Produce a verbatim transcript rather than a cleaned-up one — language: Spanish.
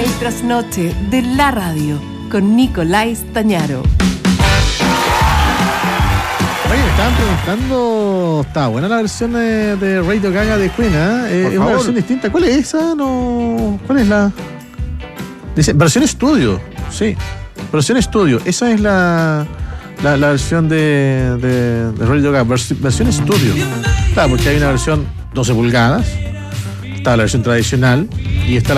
El trasnoche de la radio con Nicolás Stagnaro. Oye, me estaban preguntando, está buena la versión de, de Radio Gaga de Queen, ¿eh? Eh, es una versión distinta. ¿Cuál es esa? No, ¿cuál es la? Dice, versión estudio, sí, versión estudio. Esa es la, la, la versión de, de, de Radio Gaga, vers, versión estudio. Claro, porque hay una versión doce pulgadas, está la versión tradicional y está la